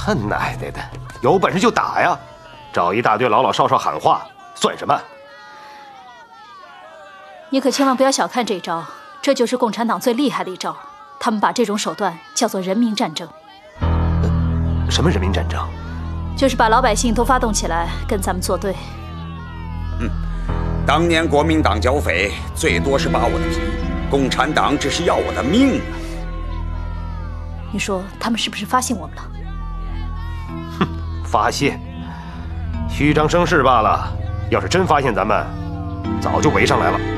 他奶奶的，有本事就打呀！找一大堆老老少少喊话，算什么？ 你可千万不要小看这招，这就是共产党最厉害的一招。他们把这种手段叫做人民战争。 什么人民战争？ 就是把老百姓都发动起来，跟咱们作对。 当年国民党剿匪，最多是扒我的皮，共产党只是要我的命啊！ 你说他们是不是发现我们了？ 哼，发现，虚张声势罢了。要是真发现咱们，早就围上来了。